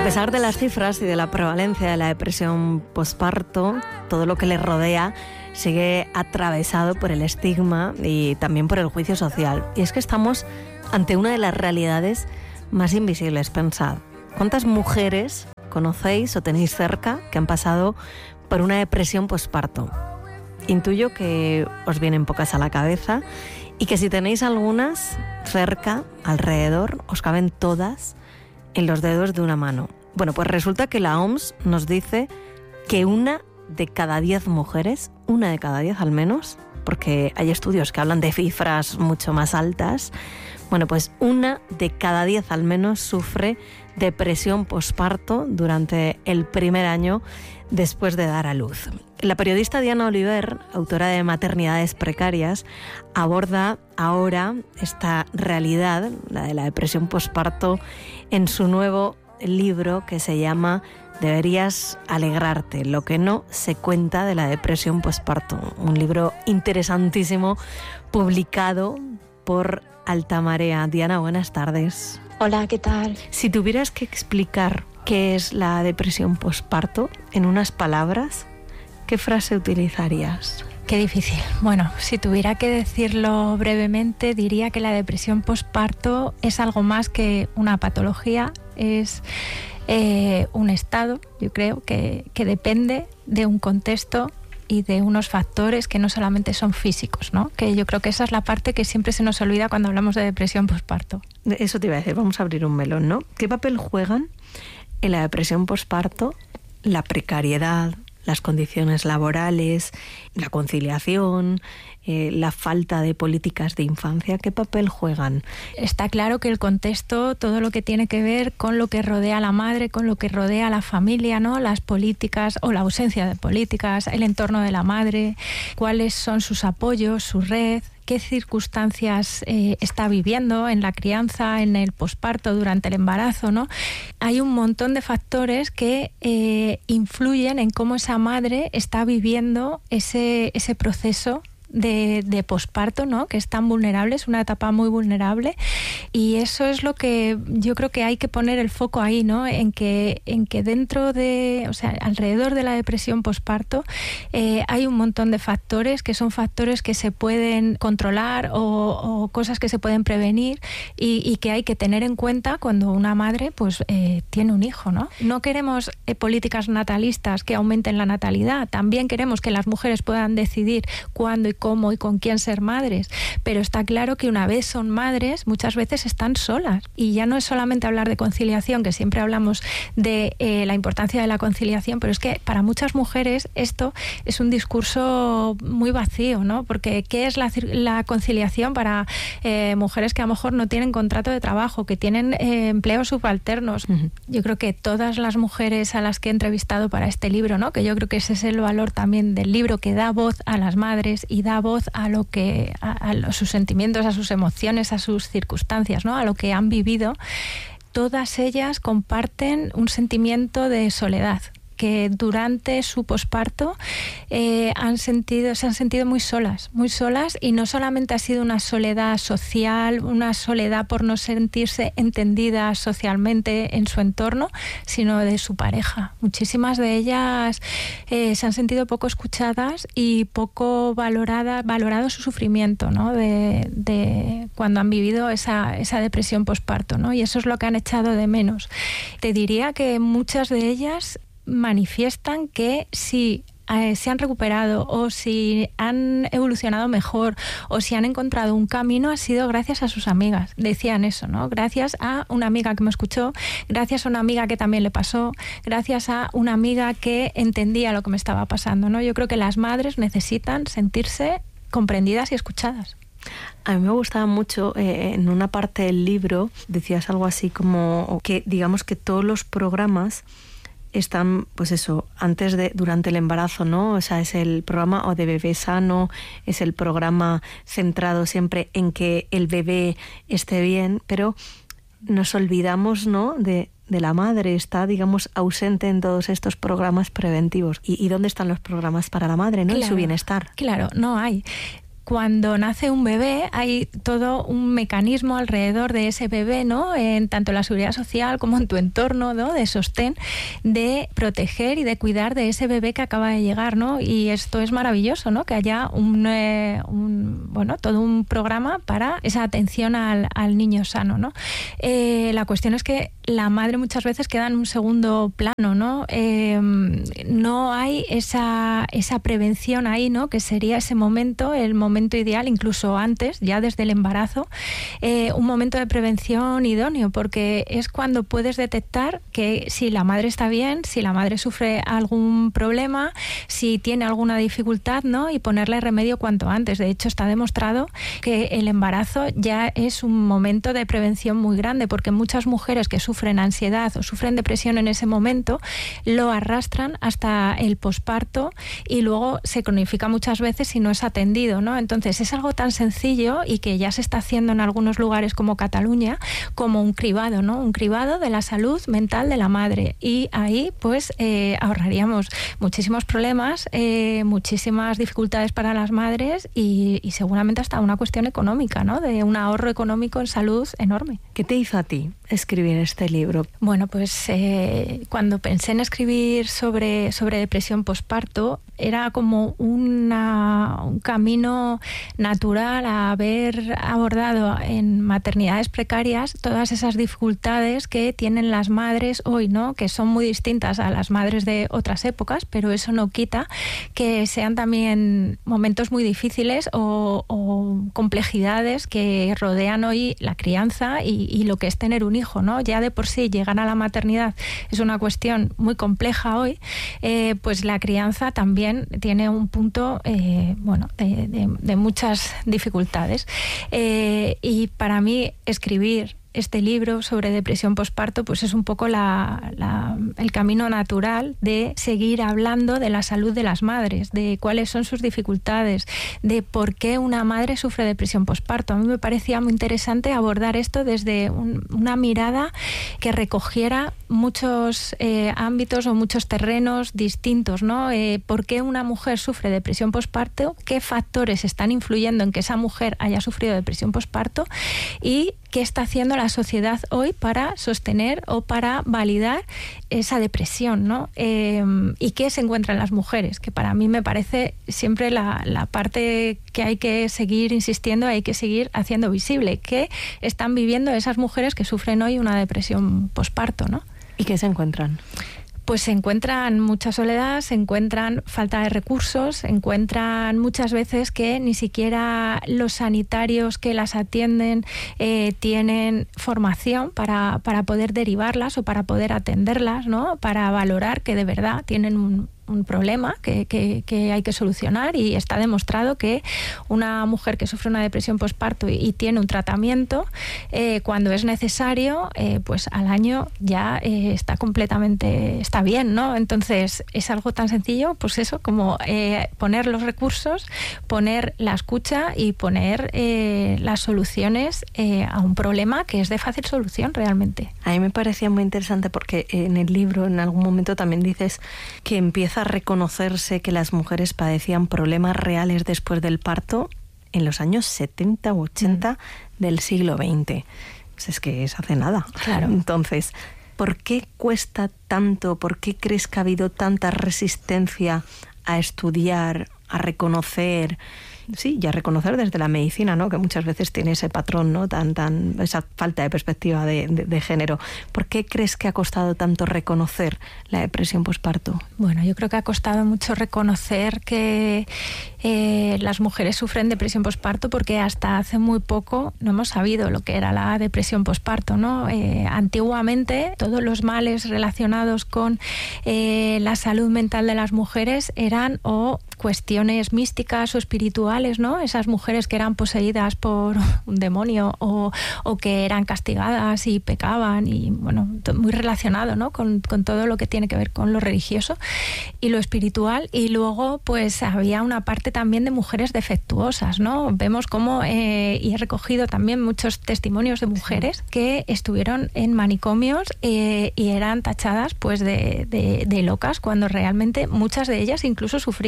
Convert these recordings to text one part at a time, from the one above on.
pesar de las cifras y de la prevalencia de la depresión posparto, todo lo que le rodea sigue atravesado por el estigma y también por el juicio social. Y es que estamos ante una de las realidades más invisibles. Pensad, ¿cuántas mujeres conocéis o tenéis cerca que han pasado por una depresión posparto? Intuyo que os vienen pocas a la cabeza y que si tenéis algunas cerca, alrededor, os caben todas en los dedos de una mano. Bueno, pues resulta que la OMS nos dice que 1 de cada 10 mujeres, 1 de cada 10 al menos, porque hay estudios que hablan de cifras mucho más altas, bueno, pues 1 de cada 10 al menos sufre depresión posparto durante el primer año después de dar a luz. La periodista Diana Oliver, autora de Maternidades Precarias, aborda ahora esta realidad, la de la depresión posparto, en su nuevo libro que se llama Deberías alegrarte, lo que no se cuenta de la depresión posparto. Un libro interesantísimo publicado por Altamarea. Diana, buenas tardes. Hola, ¿qué tal? Si tuvieras que explicar qué es la depresión posparto en unas palabras, ¿qué frase utilizarías? Qué difícil. Bueno, si tuviera que decirlo brevemente, diría que la depresión posparto es algo más que una patología, es un estado, yo creo, que depende de un contexto y de unos factores que no solamente son físicos, ¿no? Que yo creo que esa es la parte que siempre se nos olvida cuando hablamos de depresión posparto. Eso te iba a decir, vamos a abrir un melón, ¿no? ¿Qué papel juegan en la depresión posparto la precariedad, las condiciones laborales, la conciliación, la falta de políticas de infancia? ¿Qué papel juegan? Está claro que el contexto, todo lo que tiene que ver con lo que rodea a la madre, con lo que rodea a la familia, ¿no? Las políticas o la ausencia de políticas, el entorno de la madre, cuáles son sus apoyos, su red, qué circunstancias está viviendo en la crianza, en el posparto, durante el embarazo, ¿no? Hay un montón de factores que influyen en cómo esa madre está viviendo ese proceso de posparto, ¿no? Que es tan vulnerable, es una etapa muy vulnerable, y eso es lo que yo creo que hay que poner el foco ahí, ¿no? En que dentro de, o sea, alrededor de la depresión posparto hay un montón de factores que son factores que se pueden controlar o cosas que se pueden prevenir y que hay que tener en cuenta cuando una madre pues tiene un hijo, ¿no? No queremos políticas natalistas que aumenten la natalidad, también queremos que las mujeres puedan decidir cuándo y cómo y con quién ser madres, pero está claro que una vez son madres, muchas veces están solas, y ya no es solamente hablar de conciliación, que siempre hablamos de la importancia de la conciliación, pero es que para muchas mujeres esto es un discurso muy vacío, ¿no? Porque ¿qué es la conciliación para mujeres que a lo mejor no tienen contrato de trabajo, que tienen empleos subalternos? Uh-huh. Yo creo que todas las mujeres a las que he entrevistado para este libro, ¿no? Que yo creo que ese es el valor también del libro, que da voz a las madres y da voz a lo que a sus sentimientos, a sus emociones, a sus circunstancias, ¿no? A lo que han vivido. Todas ellas comparten un sentimiento de soledad, que durante su posparto se han sentido muy solas, y no solamente ha sido una soledad social, una soledad por no sentirse entendidas socialmente en su entorno, sino de su pareja. Muchísimas de ellas se han sentido poco escuchadas y poco valorado su sufrimiento, ¿no? de cuando han vivido esa depresión posparto, ¿no? Y eso es lo que han echado de menos. Te diría que muchas de ellas manifiestan que si se han recuperado o si han evolucionado mejor o si han encontrado un camino, ha sido gracias a sus amigas. Decían eso, ¿no? Gracias a una amiga que me escuchó, gracias a una amiga que también le pasó, gracias a una amiga que entendía lo que me estaba pasando, ¿no? Yo creo que las madres necesitan sentirse comprendidas y escuchadas. A mí me gustaba mucho, en una parte del libro decías algo así como que digamos que todos los programas están, pues eso, durante el embarazo, ¿no? O sea, es el programa o de bebé sano, es el programa centrado siempre en que el bebé esté bien, pero nos olvidamos, ¿no? De la madre, está, digamos, ausente en todos estos programas preventivos. ¿Y dónde están los programas para la madre, no? Claro, y su bienestar? Claro, no hay. cuando nace un bebé hay todo un mecanismo alrededor de ese bebé, ¿no? En tanto la seguridad social como en tu entorno, ¿no? De sostén, de proteger y de cuidar de ese bebé que acaba de llegar, ¿no? Y esto es maravilloso, ¿no? Que haya todo un programa para esa atención al niño sano, ¿no? La cuestión es que la madre muchas veces queda en un segundo plano, ¿no? No hay esa prevención ahí, ¿no? Que sería ese momento, el momento ideal, incluso antes, ya desde el embarazo, un momento de prevención idóneo, porque es cuando puedes detectar que si la madre está bien, si la madre sufre algún problema, si tiene alguna dificultad, ¿no? Y ponerle remedio cuanto antes. De hecho, está demostrado que el embarazo ya es un momento de prevención muy grande, porque muchas mujeres que sufren ansiedad o sufren depresión en ese momento lo arrastran hasta el posparto y luego se cronifica muchas veces si no es atendido, ¿no? Entonces es algo tan sencillo y que ya se está haciendo en algunos lugares como Cataluña, como un cribado, ¿no? Un cribado de la salud mental de la madre, y ahí pues ahorraríamos muchísimos problemas, muchísimas dificultades para las madres y seguramente hasta una cuestión económica, ¿no? De un ahorro económico en salud enorme. ¿Qué te hizo a ti escribir este libro? Bueno, pues cuando pensé en escribir sobre depresión posparto, era como un camino natural a haber abordado en maternidades precarias todas esas dificultades que tienen las madres hoy, ¿no? Que son muy distintas a las madres de otras épocas, pero eso no quita que sean también momentos muy difíciles o complejidades que rodean hoy la crianza y lo que es tener un hijo, ¿no? Ya de por sí llegar a la maternidad es una cuestión muy compleja hoy, pues la crianza también tiene un punto de muchas dificultades, y para mí escribir este libro sobre depresión posparto pues es un poco el camino natural de seguir hablando de la salud de las madres, de cuáles son sus dificultades, de por qué una madre sufre depresión posparto. A mí me parecía muy interesante abordar esto desde una mirada que recogiera muchos ámbitos o muchos terrenos distintos, ¿no? ¿Por qué una mujer sufre depresión posparto? ¿Qué factores están influyendo en que esa mujer haya sufrido depresión posparto? Y ¿qué está haciendo la sociedad hoy para sostener o para validar esa depresión, ¿no? ¿Y qué se encuentra en las mujeres? Que para mí me parece siempre la parte que hay que seguir insistiendo, hay que seguir haciendo visible. ¿Qué están viviendo esas mujeres que sufren hoy una depresión posparto, ¿no? ¿Y qué se encuentran? Pues se encuentran mucha soledad, se encuentran falta de recursos, se encuentran muchas veces que ni siquiera los sanitarios que las atienden tienen formación para poder derivarlas o para poder atenderlas, ¿no? Para valorar que de verdad tienen un problema que hay que solucionar, y está demostrado que una mujer que sufre una depresión posparto y tiene un tratamiento, cuando es necesario, pues al año ya está bien, ¿no? Entonces es algo tan sencillo, pues eso, como poner los recursos, poner la escucha y poner las soluciones a un problema que es de fácil solución realmente. A mí me parecía muy interesante porque en el libro en algún momento también dices que empieza a reconocerse que las mujeres padecían problemas reales después del parto en los años 70 u 80 del siglo XX. Pues es que es hace nada. Claro. Entonces, ¿por qué cuesta tanto? ¿Por qué crees que ha habido tanta resistencia a estudiar, a reconocer? Sí, y a reconocer desde la medicina, ¿no? Que muchas veces tiene ese patrón, ¿no? Esa falta de perspectiva de género. ¿Por qué crees que ha costado tanto reconocer la depresión posparto? Bueno, yo creo que ha costado mucho reconocer que las mujeres sufren depresión posparto porque hasta hace muy poco no hemos sabido lo que era la depresión posparto, ¿no? Antiguamente todos los males relacionados con la salud mental de las mujeres eran o cuestiones místicas o espirituales, ¿no? Esas mujeres que eran poseídas por un demonio o que eran castigadas y pecaban, y bueno, muy relacionado, ¿no? Con todo lo que tiene que ver con lo religioso y lo espiritual. Y luego pues había una parte también de mujeres defectuosas, ¿no? Vemos cómo, y he recogido también muchos testimonios de mujeres que estuvieron en manicomios y eran tachadas pues de locas, cuando realmente muchas de ellas incluso sufrían esto,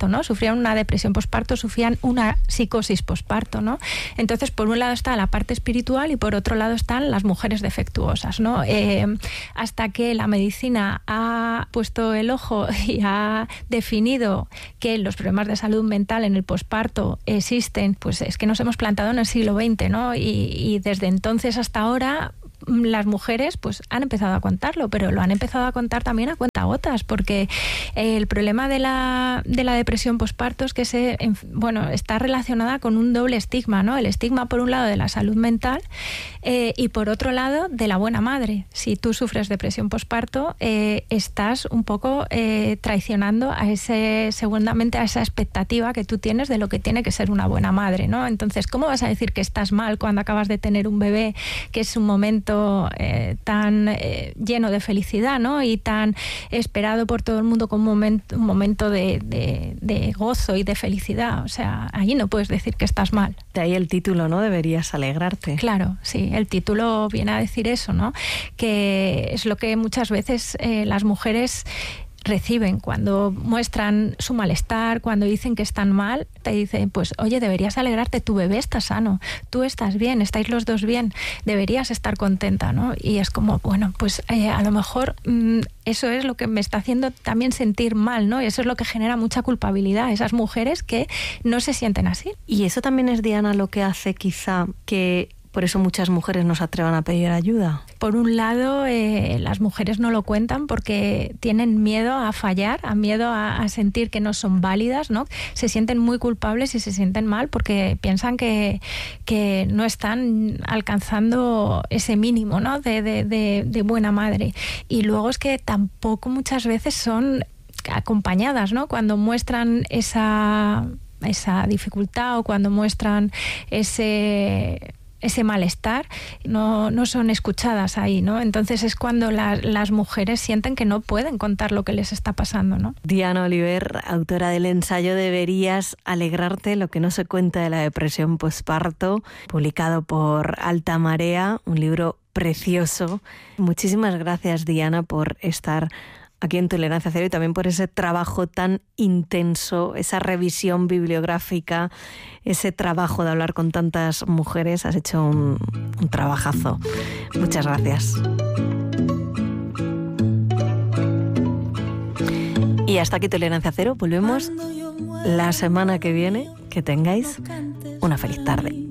¿no? Sufrían una depresión posparto, sufrían una psicosis posparto, ¿no? Entonces, por un lado está la parte espiritual y por otro lado están las mujeres defectuosas, ¿no? Hasta que la medicina ha puesto el ojo y ha definido que los problemas de salud mental en el posparto existen, pues es que nos hemos plantado en el siglo XX, ¿no? Y desde entonces hasta ahora las mujeres pues han empezado a contarlo, pero lo han empezado a contar también a cuentagotas, porque el problema de la depresión posparto es que está relacionada con un doble estigma, ¿no? El estigma por un lado de la salud mental y por otro lado de la buena madre. Si tú sufres depresión posparto, estás un poco traicionando seguramente a esa expectativa que tú tienes de lo que tiene que ser una buena madre, ¿no? Entonces, ¿cómo vas a decir que estás mal cuando acabas de tener un bebé, que es un momento tan lleno de felicidad, ¿no? Y tan esperado por todo el mundo como un momento de gozo y de felicidad? O sea, allí no puedes decir que estás mal. De ahí el título, ¿no? Deberías alegrarte. Claro, sí, el título viene a decir eso, ¿no? Que es lo que muchas veces las mujeres reciben cuando muestran su malestar, cuando dicen que están mal, te dicen, pues oye, deberías alegrarte, tu bebé está sano, tú estás bien, estáis los dos bien, deberías estar contenta, ¿no? Y es como, bueno, pues a lo mejor eso es lo que me está haciendo también sentir mal, ¿no? Y eso es lo que genera mucha culpabilidad, esas mujeres que no se sienten así. Y eso también es, Diana, lo que hace quizá que por eso muchas mujeres no se atrevan a pedir ayuda. Por un lado, las mujeres no lo cuentan porque tienen miedo a fallar, miedo a sentir que no son válidas, ¿no? Se sienten muy culpables y se sienten mal porque piensan que no están alcanzando ese mínimo, ¿no? de buena madre. Y luego es que tampoco muchas veces son acompañadas, ¿no? Cuando muestran esa dificultad o cuando muestran ese malestar, no son escuchadas ahí, ¿no? Entonces es cuando las mujeres sienten que no pueden contar lo que les está pasando, ¿no? Diana Oliver, autora del ensayo Deberías alegrarte, lo que no se cuenta de la depresión posparto, publicado por Alta Marea, un libro precioso. Muchísimas gracias, Diana, por estar aquí en Tolerancia Cero y también por ese trabajo tan intenso, esa revisión bibliográfica, ese trabajo de hablar con tantas mujeres. Has hecho un trabajazo. Muchas gracias. Y hasta aquí Tolerancia Cero. Volvemos la semana que viene. Que tengáis una feliz tarde.